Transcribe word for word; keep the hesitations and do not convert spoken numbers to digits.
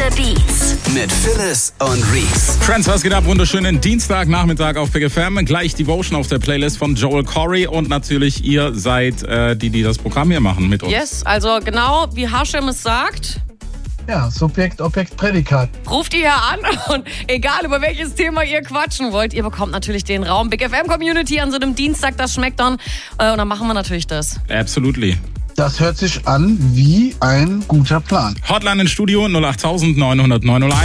the Beats. Mit Phyllis und Reese. Friends, was geht ab? Wunderschönen Dienstagnachmittag auf Big F M. Gleich Devotion auf der Playlist von Joel Corey. Und natürlich ihr seid äh, die, die das Programm hier machen mit uns. Yes, also genau wie Hashem es sagt. Ja, Subjekt, Objekt, Prädikat. Ruft ihr an und egal über welches Thema ihr quatschen wollt, ihr bekommt natürlich den Raum. Big F M Community an so einem Dienstag, das schmeckt dann. Äh, und dann machen wir natürlich das. Absolutely. Das hört sich an wie ein guter Plan. Hotline ins Studio null acht neun null null neun null eins.